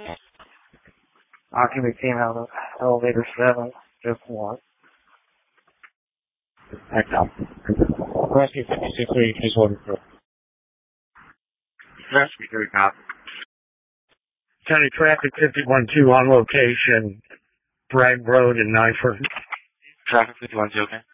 Occupant team elevator 7, just 1. Rescue 56 please hold it for. Rescue 3, copy. County Traffic 51-2 on location, Bragg Road in Nyford. Traffic 51-2, okay.